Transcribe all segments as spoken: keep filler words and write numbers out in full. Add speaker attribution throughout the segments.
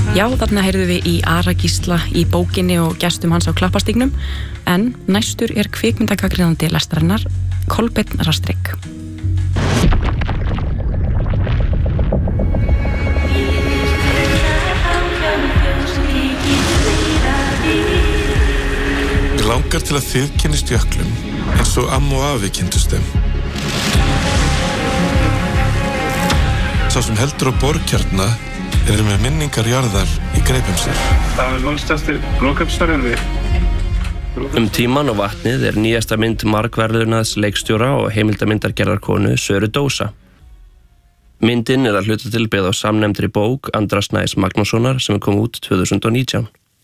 Speaker 1: Já, þarna heyrðum við í Ara Gísla í bókinni og gestum hans á Klappastígnum, en næstur er kvikmyndagagnrýnandi lestarinnar Kolbeinn Rastrygg.
Speaker 2: Mig langar til að þið kynnist jöklum eins og amma og afi kynntust þeim. Sá sem heldur á borgkjarna er með minningar jarðar í greipum sér.
Speaker 3: Það er langstærstir brúðkaupsdagur við.
Speaker 4: Um tíman og vatnið er nýjasta mynd margverðunaðs leikstjóra og heimildamyndargerðarkonu Söru Dósa. Myndin er að hluta til byggð á samnefndri bók Andra Snæs Magnússonar sem kom út tvö þúsund og nítján.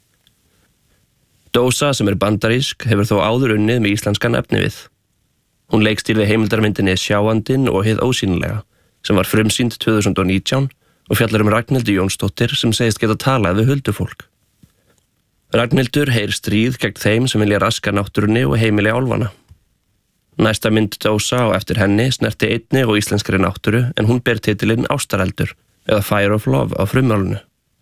Speaker 4: Dósa, sem er bandarísk, hefur þó áður unnið með íslenskan efnivið. Hún leikstýrði heimildarmyndinni Sjáandinn og Hið ósýnilega, sem var frumsýnd tvö þúsund og nítján og fjallar um Ragnhildi Jónsdóttir sem segist geta talað við huldufólk. Ragnhildur heyr stríð gegn þeim sem vilja raska náttúrunni og heimili álfana. Næsta mynd Dósa á eftir henni snerti einni og íslenskri náttúru en hún ber titilinn Ástareldur eða Fire of Love á frummálinu.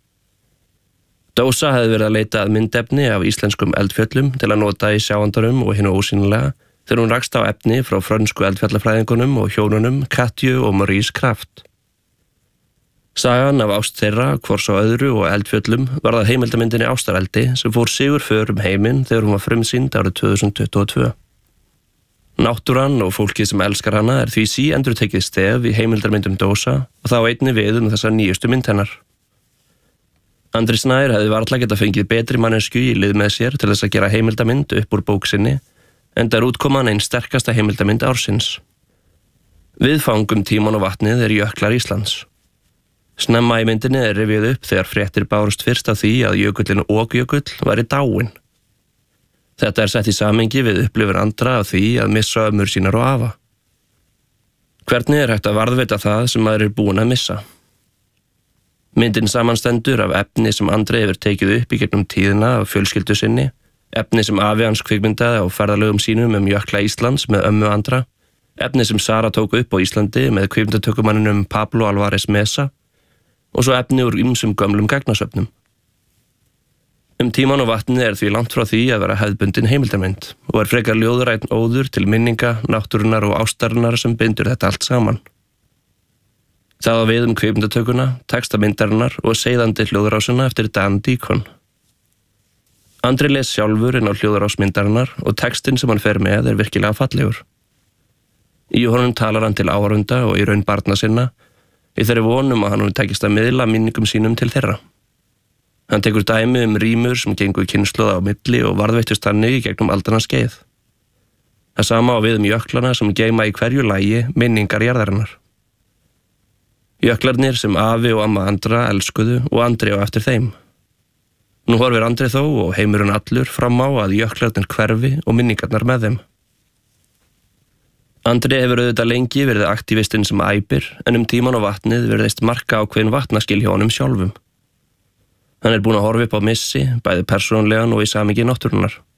Speaker 4: Dósa hefði verið að leita að myndefni af íslenskum eldfjöllum til að nota í Sjáandarum og Hinu ósýnilega þegar hún rakst á efni frá frönsku eldfjallafræðingunum og hjónunum Katju og Maurice Kraft. Sagan af ást þeirra, hvors á öðru og eldfjöllum var það heimildamyndinni Ástareldi sem fór sigur för um heiminn þegar hún var frumsýnd árið tvö þúsund tuttugu og tvö. Náttúran og fólkið sem elskar hana er því sí endurtekið stef í heimildarmyndum Dósa og þá einnig við um þessa nýjustu mynd hennar. Andri Snær hefði varla getað fengið betri mannesku í lið með sér til þess að gera heimildamynd upp úr bók sinni, enda er útkoman einn sterkasta heimildamynd ársins. Viðfang um tíman og vatnið er jöklar Íslands. Snemma í myndinni er rifið upp þegar fréttir bárust fyrst af því að jökullin Okjökull væri dáinn. Þetta er sett í samhengi við upplifun Andra af því að missa ömmur sínar og afa. Hvernig er hægt að varðveita það sem maður er búinn að missa? Myndin samanstendur af efni sem Andri hefur tekið upp í gegnum tíðina af fjölskyldu sinni, efni sem afi hans kvikmyndaði á ferðalögum sínum um jökla Íslands með ömmu Andra, efni sem Sara tók upp á Íslandi með kvikmyndatökumanninum Pablo Alvarez Mesa og svo efni úr ýmsum gömlum gagnasöfnum. Um tíman og vatnið er því langt frá því að vera hefðbundin heimildarmynd og er frekar ljóðrænn óður til minninga, náttúrunnar og ástarinnar sem bindur þetta allt saman. Það á við um kvikmyndatökuna, texta myndarinnar og seiðandi hljóðrásina eftir Dan Deacon. Andri les sjálfur inn á hljóðrásmyndarinnar og textin sem hann fer með er virkilega fallegur. Í honum talar hann til áhorfenda og í raun barna sinna í þeirri vonum að hann tekist að miðla minningum sínum til þeirra. Hann tekur dæmi um rímur sem gengur kynslóða á milli og varðveittust þannig í gegnum aldanna skeið. Það sama á við um jöklana sem geyma í hverju lagi minningar jarðarinnar. Jöklarnir sem afi og amma Andra elskuðu og Andri á eftir þeim. Nú horfir Andri þó og heimurinn allur fram á að jöklarnir hverfi og minningarnar með þeim. Andri hefur auðvitað lengi verið aktivistinn sem æpir, en um tíman og vatnið virðist marka ákveðin vatnaskil hjá honum sjálfum. Hann er búinn að horfa upp á missi, bæði persónulegan og í samhengi náttúrunnar.